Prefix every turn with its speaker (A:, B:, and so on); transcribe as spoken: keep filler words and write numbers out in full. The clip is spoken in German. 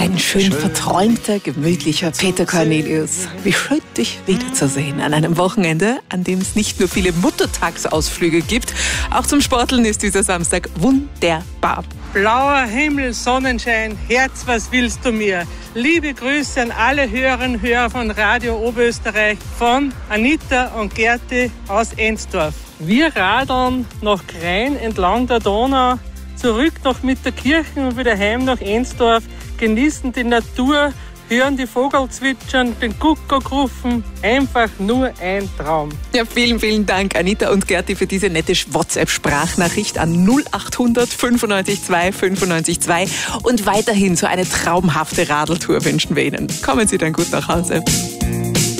A: Ein schön verträumter, gemütlicher Peter Cornelius. Wie schön, dich wiederzusehen an einem Wochenende, an dem es nicht nur viele Muttertagsausflüge gibt, auch zum Sporteln ist dieser Samstag wunderbar.
B: Blauer Himmel, Sonnenschein, Herz, was willst du mir? Liebe Grüße an alle Hörerinnen und Hörer von Radio Oberösterreich, von Anita und Gerti aus Ensdorf. Wir radeln nach Krain entlang der Donau, zurück nach Mitterkirchen und wieder heim nach Ensdorf, genießen die Natur, hören die Vogel zwitschern, den Kuckuck rufen. Einfach nur ein Traum.
A: Ja, vielen, vielen Dank, Anita und Gerti, für diese nette WhatsApp-Sprachnachricht an null acht hundert fünfundneunzig zwei fünfundneunzig zwei. Und weiterhin so eine traumhafte Radeltour wünschen wir Ihnen. Kommen Sie dann gut nach Hause.